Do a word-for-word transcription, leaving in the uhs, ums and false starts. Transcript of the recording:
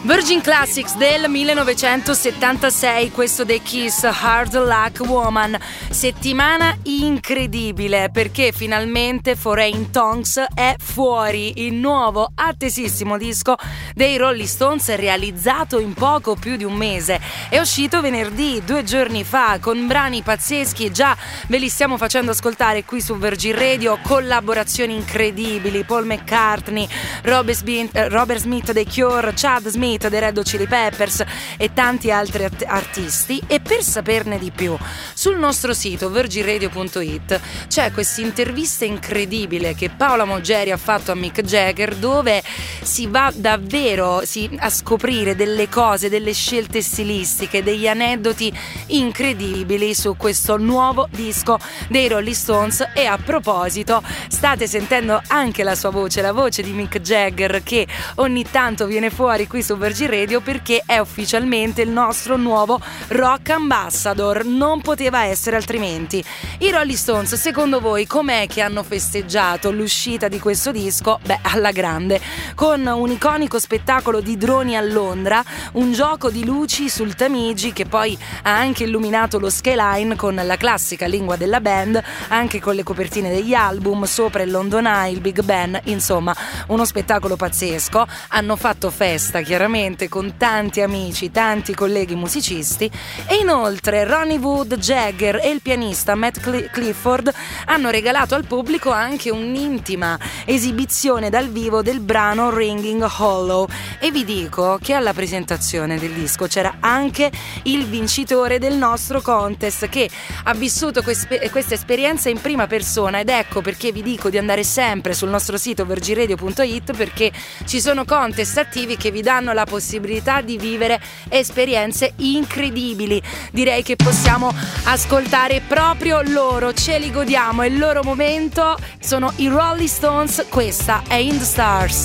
Virgin Classics del millenovecentosettantasei, questo dei Kiss, Hard Luck Woman. Settimana incredibile perché finalmente Foreign Tongues è fuori, il nuovo attesissimo disco dei Rolling Stones, realizzato in poco più di un mese. È uscito venerdì, due giorni fa, con brani pazzeschi, già ve li stiamo facendo ascoltare qui su Virgin Radio, collaborazioni incredibili, Paul McCartney, Robert Smith, eh, Robert Smith dei Cure, Chad Smith dei Red Hot Chili Peppers e tanti altri art- artisti. E per saperne di più, sul nostro sito virgin radio punto it c'è questa intervista incredibile che Paola Moggeri ha fatto a Mick Jagger, dove si va davvero si, a scoprire delle cose, delle scelte stilistiche, degli aneddoti incredibili su questo nuovo disco dei Rolling Stones. E a proposito, state sentendo anche la sua voce, la voce di Mick Jagger, che ogni tanto viene fuori qui su Virgin Radio perché è ufficialmente il nostro nuovo Rock Ambassador, non poteva essere altrimenti. I Rolling Stones, secondo voi com'è che hanno festeggiato l'uscita di questo disco? Beh, alla grande, con un iconico spettacolo di droni a Londra, un gioco di luci sul Tamigi che poi ha anche illuminato lo skyline con la classica lingua della band, anche con le copertine degli album, sopra il London Eye, il Big Ben, insomma uno spettacolo pazzesco. Hanno fatto festa chiaramente con tanti amici, tanti colleghi musicisti, e inoltre Ronnie Wood Jagger e il pianista Matt Clifford hanno regalato al pubblico anche un'intima esibizione dal vivo del brano Ringing Hollow. E vi dico che alla presentazione del disco c'era anche il vincitore del nostro contest, che ha vissuto queste, questa esperienza in prima persona, ed ecco perché vi dico di andare sempre sul nostro sito virgin radio punto it, perché ci sono contest attivi che vi danno la possibilità di vivere esperienze incredibili. Direi che possiamo ascoltare proprio loro, ce li godiamo, è il loro momento, sono i Rolling Stones, questa è In the Stars.